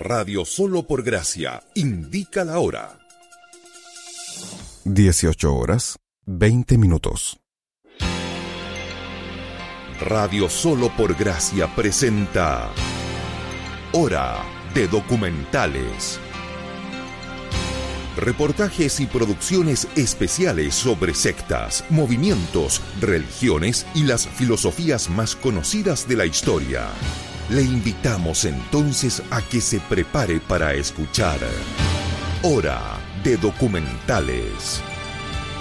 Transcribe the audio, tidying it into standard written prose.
Radio Solo por Gracia indica la hora. 18:20. Radio Solo por Gracia presenta Hora de Documentales. Reportajes y producciones especiales sobre sectas, movimientos, religiones y las filosofías más conocidas de la historia. Le invitamos entonces a que se prepare para escuchar Hora de Documentales.